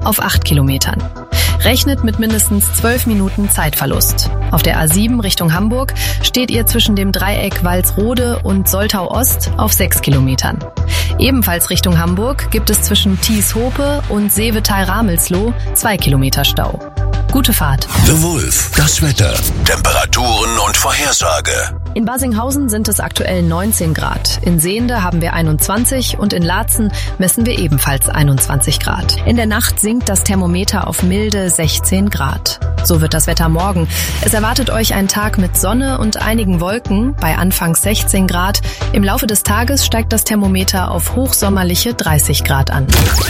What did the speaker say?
auf 8 Kilometern. Rechnet mit mindestens 12 Minuten Zeitverlust. Auf der A7 Richtung Hamburg steht ihr zwischen dem Dreieck Walsrode und Soltau Ost auf 6 Kilometern. Ebenfalls Richtung Hamburg gibt es zwischen Thies-Hope und Seevetal-Ramelsloh 2 Kilometer Stau. Gute Fahrt. The Wolf, das Wetter, Temperaturen und Vorhersage. In Barsinghausen sind es aktuell 19 Grad. In Sehnde haben wir 21 und in Laatzen messen wir ebenfalls 21 Grad. In der Nacht sinkt das Thermometer auf milde 16 Grad. So wird das Wetter morgen. Es erwartet euch ein Tag mit Sonne und einigen Wolken bei anfangs 16 Grad. Im Laufe des Tages steigt das Thermometer auf hochsommerliche 30 Grad an.